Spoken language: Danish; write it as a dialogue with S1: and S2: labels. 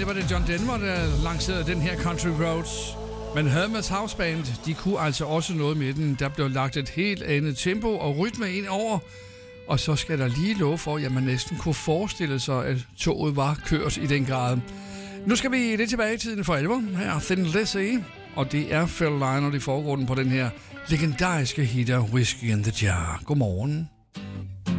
S1: det var det John Denver, der lancerede den her Country Roads. Men Hermits House Band, de kunne altså også noget med den. Der blev lagt et helt andet tempo og rytme ind over. Og så skal der lige love for, at man næsten kunne forestille sig, at toget var kørt i den grad. Nu skal vi lidt tilbage i tiden for alvor. Her er Thin Lizzy, og det er Phil Lynott i forgrunden på den her legendariske hitter Whiskey in the Jar. Godmorgen.